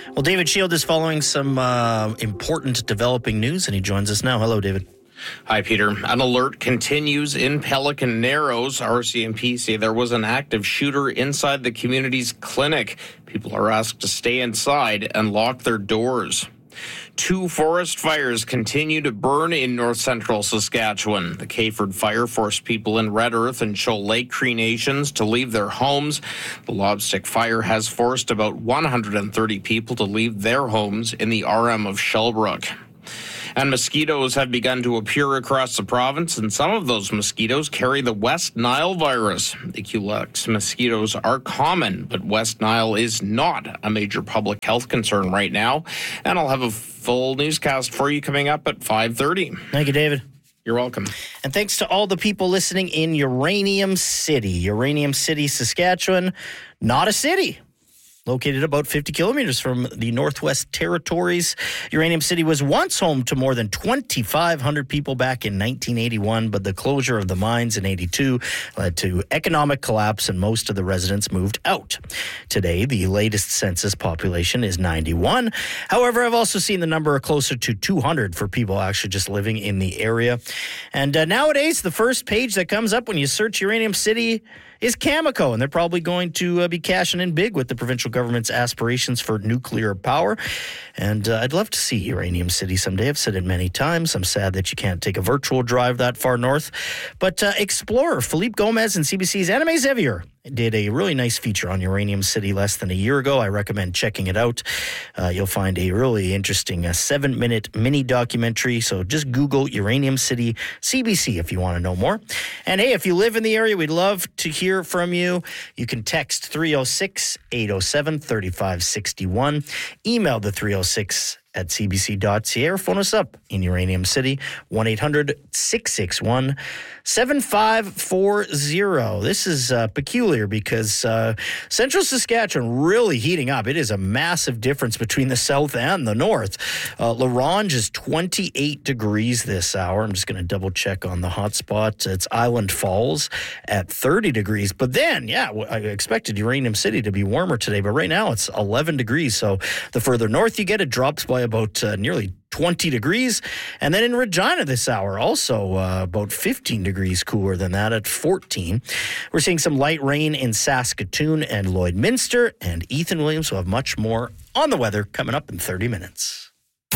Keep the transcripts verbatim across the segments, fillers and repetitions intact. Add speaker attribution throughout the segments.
Speaker 1: Well, David Shield is following some uh, important developing news, and he joins us now. Hello, David.
Speaker 2: Hi, Peter. An alert continues in Pelican Narrows. R C M P say there was an active shooter inside the community's clinic. People are asked to stay inside and lock their doors. Two forest fires continue to burn in north central Saskatchewan. The Kayford Fire forced people in Red Earth and Shoal Lake Cree Nations to leave their homes. The Lobstick Fire has forced about one hundred thirty people to leave their homes in the R M of Shellbrook. And mosquitoes have begun to appear across the province, and some of those mosquitoes carry the West Nile virus. The Culex mosquitoes are common, but West Nile is not a major public health concern right now. And I'll have a full newscast for you coming up at five thirty.
Speaker 1: Thank you, David.
Speaker 2: You're welcome.
Speaker 1: And thanks to all the people listening in Uranium City. Uranium City, Saskatchewan, not a city. Located about fifty kilometers from the Northwest Territories, Uranium City was once home to more than twenty-five hundred people back in nineteen eighty-one, but the closure of the mines in eighty-two led to economic collapse and most of the residents moved out. Today, the latest census population is ninety-one. However, I've also seen the number closer to two hundred for people actually just living in the area. And uh, nowadays, the first page that comes up when you search Uranium City is Cameco, and they're probably going to uh, be cashing in big with the provincial government's aspirations for nuclear power. And uh, I'd love to see Uranium City someday. I've said it many times. I'm sad that you can't take a virtual drive that far north. But uh, explorer Philippe Gomez and C B C's Anime Xavier did a really nice feature on Uranium City less than a year ago. I recommend checking it out. Uh, you'll find a really interesting uh, seven-minute mini documentary. So just Google Uranium City C B C if you want to know more. And hey, if you live in the area, we'd love to hear from you. You can text three oh six, eight oh seven, three five six one. Email the three oh six at c b c dot c a or phone us up in Uranium City, one eight hundred, six six one, seven five four zero. This is uh, peculiar because uh, central Saskatchewan really heating up. It is a massive difference between the south and the north. Uh, La Ronge is twenty-eight degrees this hour. I'm just going to double check on the hotspot. It's Island Falls at thirty degrees. But then, yeah, I expected Uranium City to be warmer today, but right now it's eleven degrees. So the further north you get, it drops by about uh, nearly twenty degrees. And then in Regina this hour, also uh, about fifteen degrees cooler than that at fourteen. We're seeing some light rain in Saskatoon and Lloydminster, and Ethan Williams will have much more on the weather coming up in thirty minutes.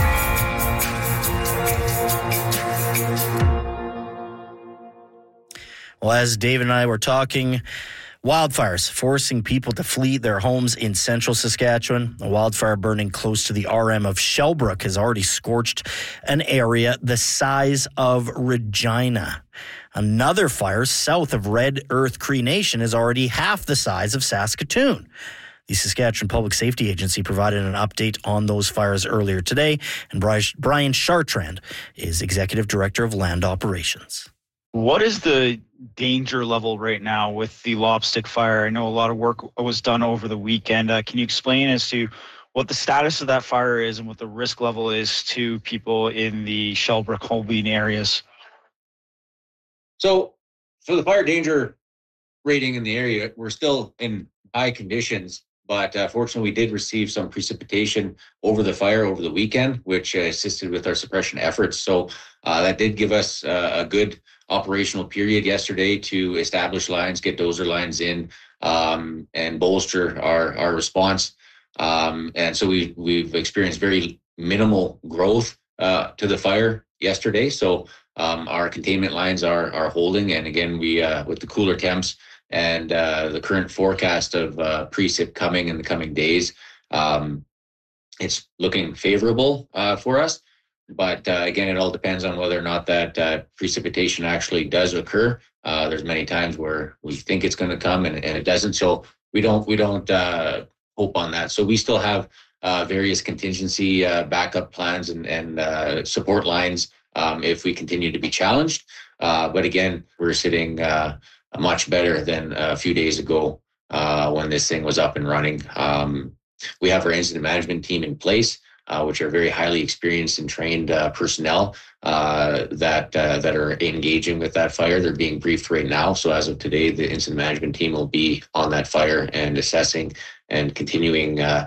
Speaker 1: Well, as Dave and I were talking, wildfires forcing people to flee their homes in central Saskatchewan. A wildfire burning close to the R M of Shellbrook has already scorched an area the size of Regina. Another fire south of Red Earth Cree Nation is already half the size of Saskatoon. The Saskatchewan Public Safety Agency provided an update on those fires earlier today, and Brian Chartrand is Executive Director of Land Operations.
Speaker 3: What is the danger level right now with the Lobstick Fire? I know a lot of work was done over the weekend. Uh, can you explain as to what the status of that fire is and what the risk level is to people in the Shellbrook, Holbein areas?
Speaker 4: So, so the fire danger rating in the area, we're still in high conditions, but uh, fortunately we did receive some precipitation over the fire over the weekend, which uh, assisted with our suppression efforts. So uh, that did give us uh, a good operational period yesterday to establish lines, get dozer lines in, um, and bolster our, our response. Um, and so we, we've experienced very minimal growth uh, to the fire yesterday. So um, our containment lines are are holding. And again, we uh, with the cooler temps and uh, the current forecast of uh, precip coming in the coming days, um, it's looking favorable uh, for us. But uh, again, it all depends on whether or not that uh, precipitation actually does occur. Uh, there's many times where we think it's going to come and, and it doesn't. So we don't we don't uh, hope on that. So we still have uh, various contingency uh, backup plans and, and uh, support lines um, if we continue to be challenged. Uh, but again, we're sitting uh, much better than a few days ago uh, when this thing was up and running. Um, we have our incident management team in place. Uh, which are very highly experienced and trained uh, personnel uh, that uh, that are engaging with that fire. They're being briefed right now. So as of today, the incident management team will be on that fire and assessing and continuing uh,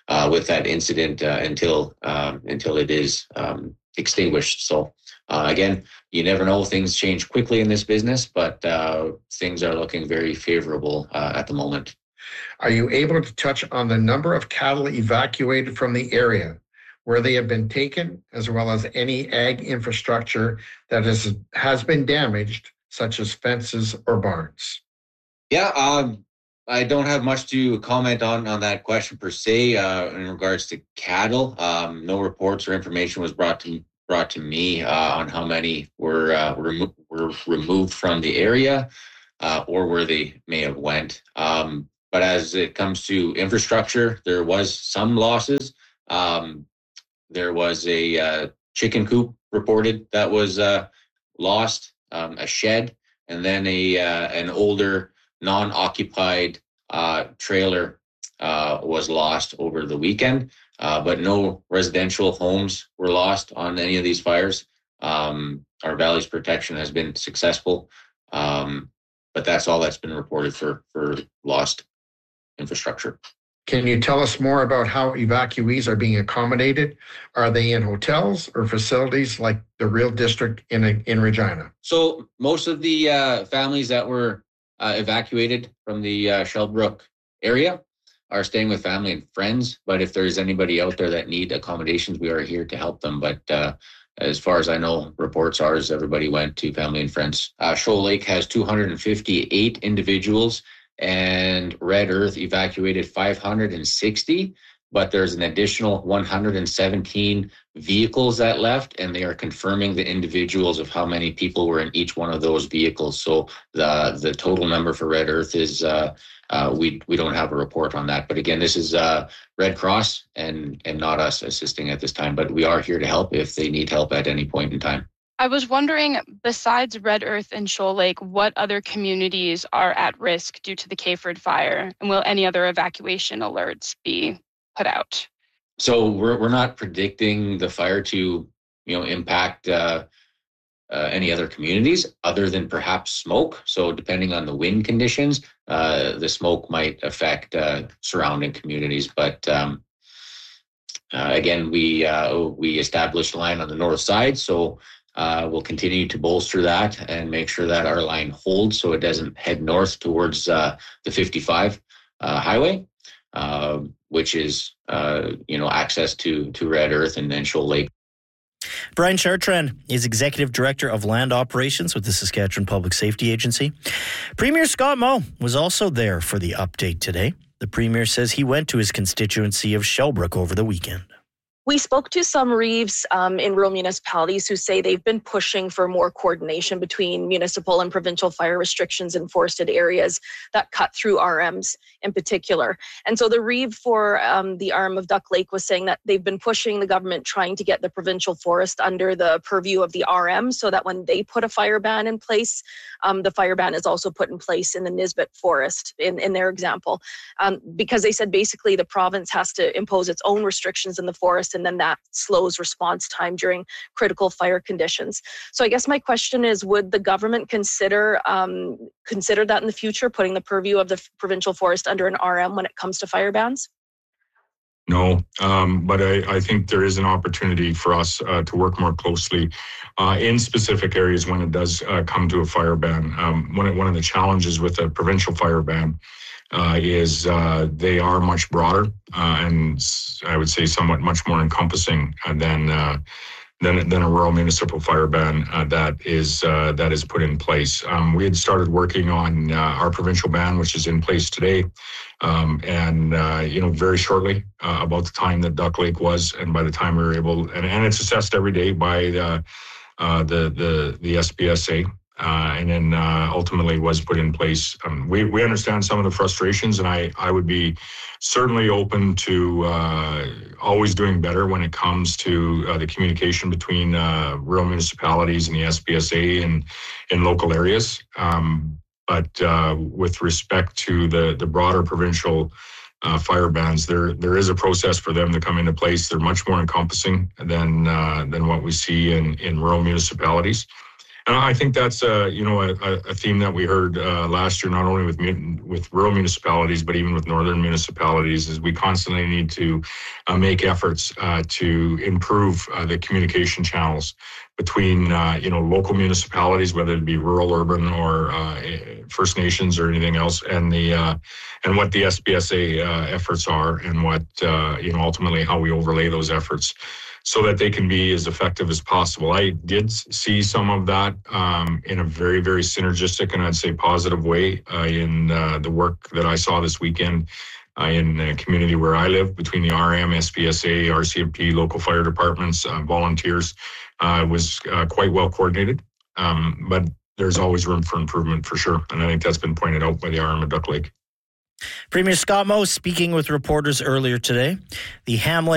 Speaker 4: uh, with that incident uh, until um, until it is um, extinguished. So uh, again, you never know. Things change quickly in this business, but uh, things are looking very favorable uh, at the moment.
Speaker 5: Are you able to touch on the number of cattle evacuated from the area, where they have been taken, as well as any ag infrastructure that is, has been damaged, such as fences or barns?
Speaker 4: Yeah, um, I don't have much to comment on on that question per se uh, in regards to cattle. Um, no reports or information was brought to brought to me uh, on how many were uh, remo- were removed from the area uh, or where they may have went. Um, but as it comes to infrastructure, there was some losses. Um, there was a uh, chicken coop reported that was uh, lost, um, a shed, and then a uh, an older non-occupied uh, trailer uh, was lost over the weekend, uh, but no residential homes were lost on any of these fires. Um, our Valley's protection has been successful, um, but that's all that's been reported for, for lost infrastructure.
Speaker 5: Can you tell us more about how evacuees are being accommodated? Are they in hotels or facilities like the Real District in, in Regina?
Speaker 4: So most of the uh, families that were Uh, evacuated from the uh, Shellbrook area are staying with family and friends. But if there's anybody out there that need accommodations, we are here to help them. But uh, as far as I know, reports are is everybody went to family and friends. Uh, Shoal Lake has two hundred fifty-eight individuals, and Red Earth evacuated five hundred sixty. But there's an additional one hundred seventeen vehicles that left, and they are confirming the individuals of how many people were in each one of those vehicles. So the the total number for Red Earth is uh, uh, we we don't have a report on that. But again, this is uh, Red Cross and and not us assisting at this time. But we are here to help if they need help at any point in time.
Speaker 6: I was wondering, besides Red Earth and Shoal Lake, what other communities are at risk due to the Kayford fire, and will any other evacuation alerts be put out?
Speaker 4: So we're we're not predicting the fire to, you know, impact uh, uh, any other communities other than perhaps smoke. So depending on the wind conditions, uh, the smoke might affect uh, surrounding communities. But um, uh, again, we uh, we established a line on the north side, so uh, we'll continue to bolster that and make sure that our line holds so it doesn't head north towards uh, the fifty-five uh, highway. Uh, which is, uh, you know, access to to Red Earth and then Shoal Lake.
Speaker 1: Brian Chartrand is Executive Director of Land Operations with the Saskatchewan Public Safety Agency. Premier Scott Moe was also there for the update today. The Premier says he went to his constituency of Shellbrook over the weekend.
Speaker 7: We spoke to some reeves um, in rural municipalities who say they've been pushing for more coordination between municipal and provincial fire restrictions in forested areas that cut through R Ms in particular. And so the reeve for um, the arm of Duck Lake was saying that they've been pushing the government trying to get the provincial forest under the purview of the R M so that when they put a fire ban in place, um, the fire ban is also put in place in the Nisbet forest in, in their example. Um, because they said basically the province has to impose its own restrictions in the forest, and then that slows response time during critical fire conditions. So I guess my question is, would the government consider um, consider that in the future, putting the purview of the provincial forest under an R M when it comes to fire bans?
Speaker 8: No, um, but I, I think there is an opportunity for us uh, to work more closely uh, in specific areas when it does uh, come to a fire ban. Um, one, one of the challenges with a provincial fire ban Uh, is uh, they are much broader uh, and I would say somewhat much more encompassing uh, than uh, than than a rural municipal fire ban uh, that is uh, that is put in place. Um, we had started working on uh, our provincial ban, which is in place today, um, and uh, you know very shortly uh, about the time that Duck Lake was, and by the time we were able, and, and it's assessed every day by the uh, the the the S P S A. Uh, and then uh, ultimately was put in place. Um, we, we understand some of the frustrations, and I, I would be certainly open to uh, always doing better when it comes to uh, the communication between uh, rural municipalities and the S P S A and in local areas. Um, but uh, with respect to the, the broader provincial uh, fire bans, there there is a process for them to come into place. They're much more encompassing than uh, than what we see in, in rural municipalities. And I think that's uh, you know a, a theme that we heard uh, last year, not only with with rural municipalities, but even with northern municipalities, is we constantly need to uh, make efforts uh, to improve uh, the communication channels between uh, you know local municipalities, whether it be rural, urban, or uh, First Nations or anything else, and the uh, and what the S B S A uh, efforts are, and what uh, you know ultimately how we overlay those efforts, so that they can be as effective as possible. I did see some of that um, in a very, very synergistic and I'd say positive way uh, in uh, the work that I saw this weekend uh, in the community where I live, between the R M, S B S A, R C M P, local fire departments, uh, volunteers. Uh, was uh, quite well coordinated, um, but there's always room for improvement for sure. And I think that's been pointed out by the R M of Duck Lake.
Speaker 1: Premier Scott Moe speaking with reporters earlier today. The Hamlet